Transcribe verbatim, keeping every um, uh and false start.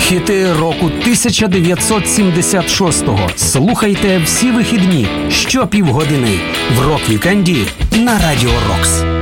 Хіти року тисяча дев'ятсот сімдесят шостого. Слухайте всі вихідні щопівгодини в Рок-вікенді на Радіо Рокс.